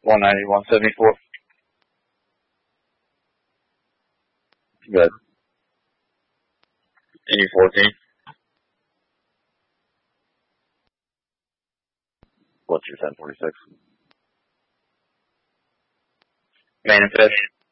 190, 174. Good. E14. What's your 1046? Main and fish.